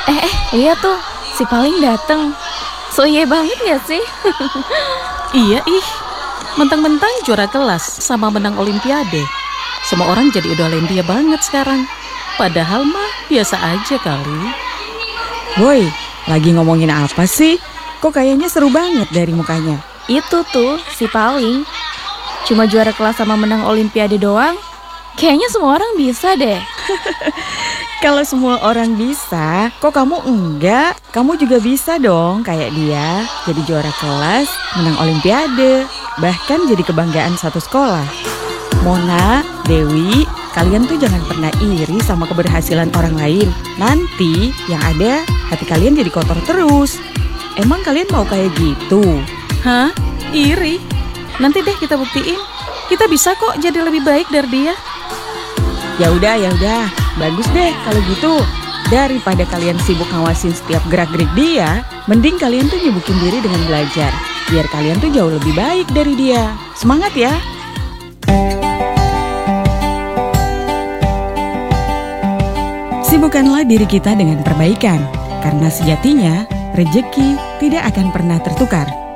Lihat tuh, si Paling dateng. So iya banget gak sih? Iya mentang-mentang juara kelas sama menang olimpiade. Semua orang jadi idolain dia banget sekarang. Padahal mah biasa aja kali. Woi, lagi ngomongin apa sih? Kok kayaknya seru banget dari mukanya. Itu tuh, si Paling. Cuma juara kelas sama menang olimpiade doang. Kayaknya semua orang bisa deh. Kalau semua orang bisa, kok kamu enggak? Kamu juga bisa dong kayak dia. Jadi juara kelas, menang olimpiade, bahkan jadi kebanggaan satu sekolah. Mona, Dewi, kalian tuh jangan pernah iri sama keberhasilan orang lain. Nanti yang ada hati kalian jadi kotor terus. Emang kalian mau kayak gitu? Hah? Iri? Nanti deh kita buktiin. Kita bisa kok jadi lebih baik dari dia. Ya udah, bagus deh kalau gitu. Daripada kalian sibuk ngawasin setiap gerak-gerik dia, mending kalian tuh nyibukin diri dengan belajar. Biar kalian tuh jauh lebih baik dari dia. Semangat ya! Sibukkanlah diri kita dengan perbaikan, karena sejatinya rezeki tidak akan pernah tertukar.